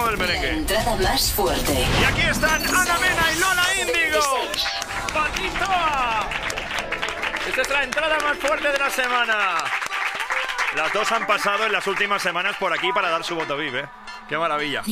ritmo del merengue. La entrada más fuerte. Y aquí están Ana Mena y Lola Índigo. ¡Patito! Esta es la entrada más fuerte de la semana. Las dos han pasado en las últimas semanas por aquí para dar su voto VIP, ¿eh? ¡Qué maravilla!